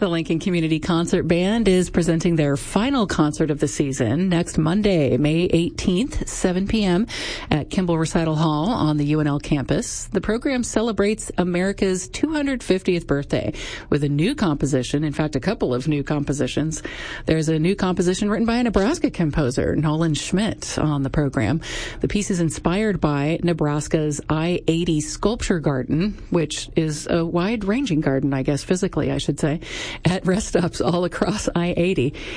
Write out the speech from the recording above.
The Lincoln Community Concert Band is presenting their final concert of the season next Monday, May 18th, 7 p.m. at Kimball Recital Hall on the UNL campus. The program celebrates America's 250th birthday with a new composition, in fact, a couple of new compositions. There's a new composition written by a Nebraska composer, Nolan Schmidt, on the program. The piece is inspired by Nebraska's I-80 Sculpture Garden, which is a wide-ranging garden, I guess, physically, I should say, at rest stops all across I-80.